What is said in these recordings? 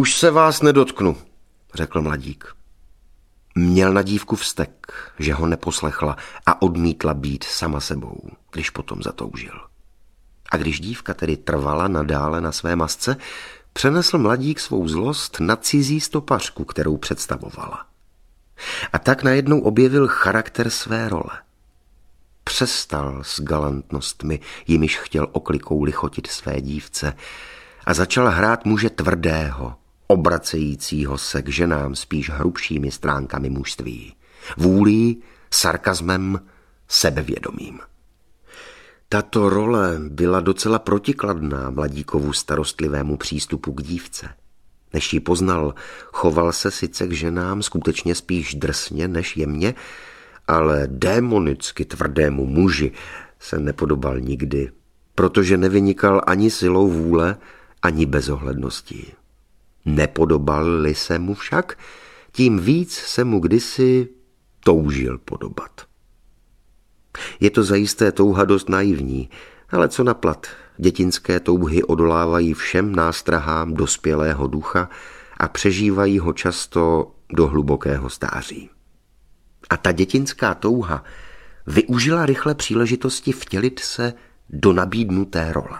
Už se vás nedotknu, řekl mladík. Měl na dívku vztek, že ho neposlechla a odmítla být sama sebou, když potom zatoužil. A když dívka tedy trvala nadále na své masce, přenesl mladík svou zlost na cizí stopařku, kterou představovala. A tak najednou objevil charakter své role. Přestal s galantnostmi, jimiž chtěl oklikou lichotit své dívce, a začal hrát muže tvrdého, obracejícího se k ženám spíš hrubšími stránkami mužství, vůlí, sarkazmem, sebevědomím. Tato role byla docela protikladná mladíkovu starostlivému přístupu k dívce. Než ji poznal, choval se sice k ženám skutečně spíš drsně než jemně, ale démonicky tvrdému muži se nepodobal nikdy, protože nevynikal ani silou vůle, ani bezohledností. Nepodobal-li se mu však, tím víc se mu kdysi toužil podobat. Je to zajisté touha dost naivní, ale co naplat, dětinské touhy odolávají všem nástrahám dospělého ducha a přežívají ho často do hlubokého stáří. A ta dětinská touha využila rychle příležitosti vtělit se do nabídnuté role.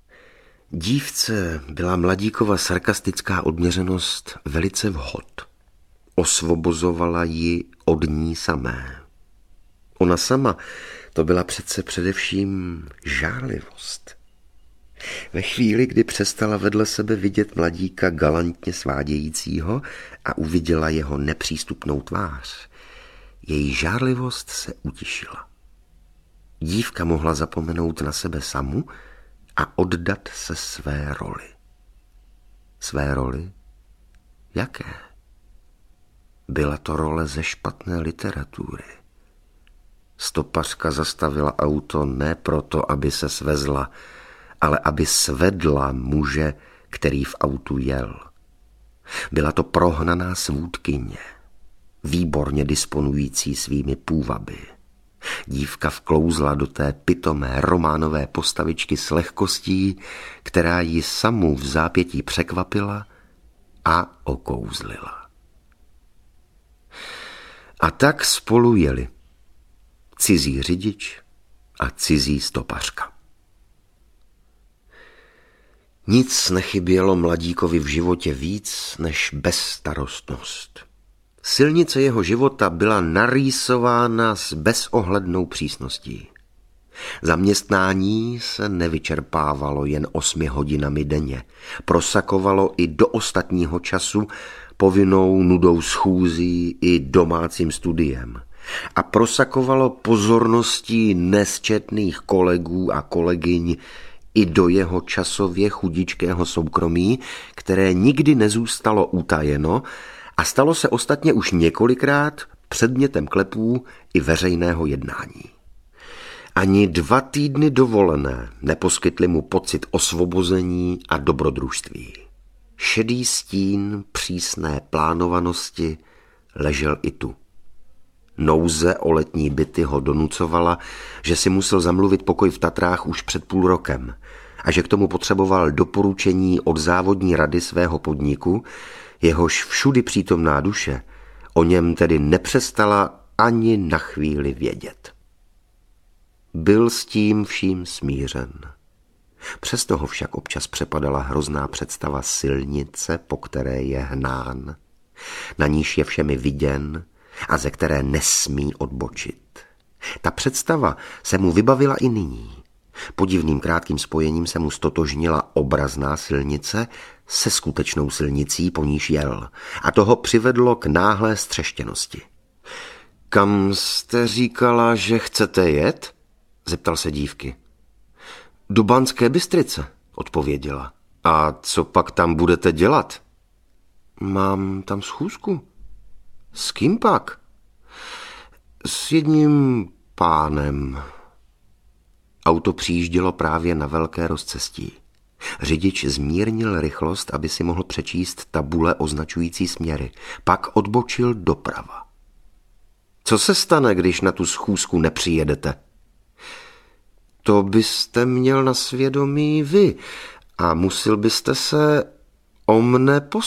Dívce byla mladíkova sarkastická odměřenost velice vhod. Osvobozovala ji od ní samé. Ona sama to byla přece především žárlivost. Ve chvíli, kdy přestala vedle sebe vidět mladíka galantně svádějícího a uviděla jeho nepřístupnou tvář, její žárlivost se utišila. Dívka mohla zapomenout na sebe samu a oddat se své roli. Své roli? Jaké? Byla to role ze špatné literatury. Stopařka zastavila auto ne proto, aby se svezla, ale aby svedla muže, který v autu jel. Byla to prohnaná svůdkyně, výborně disponující svými půvaby. Dívka vklouzla do té pitomé románové postavičky s lehkostí, která ji samu v zápětí překvapila a okouzlila. A tak spolu jeli cizí řidič a cizí stopařka. Nic nechybělo mladíkovi v životě víc než bezstarostnost. Silnice jeho života byla narýsována s bezohlednou přísností. Zaměstnání se nevyčerpávalo jen 8 hodinami denně. Prosakovalo i do ostatního času povinnou nudou schůzí i domácím studiem. A prosakovalo pozorností nesčetných kolegů a kolegyň i do jeho časově chudičkého soukromí, které nikdy nezůstalo utajeno a stalo se ostatně už několikrát předmětem klepů i veřejného jednání. Ani 2 týdny dovolené neposkytly mu pocit osvobození a dobrodružství. Šedý stín přísné plánovanosti ležel i tu. Nouze o letní byty ho donucovala, že si musel zamluvit pokoj v Tatrách už před půl rokem a že k tomu potřeboval doporučení od závodní rady svého podniku, jehož všudy přítomná duše o něm tedy nepřestala ani na chvíli vědět. Byl s tím vším smířen. Přesto ho však občas přepadala hrozná představa silnice, po které je hnán, na níž je všemi viděn a ze které nesmí odbočit. Ta představa se mu vybavila i nyní. Podivným krátkým spojením se mu stotožnila obrazná silnice se skutečnou silnicí, po níž jel, a toho přivedlo k náhlé střeštěnosti. Kam jste říkala, že chcete jet? Zeptal se dívky. Do Banské Bystrice, odpověděla. A co pak tam budete dělat? Mám tam schůzku. S kým pak? S jedním pánem. Auto přijíždělo právě na velké rozcestí. Řidič zmírnil rychlost, aby si mohl přečíst tabule označující směry. Pak odbočil doprava. Co se stane, když na tu schůzku nepřijedete? To byste měl na svědomí vy a musel byste se o mne postarat.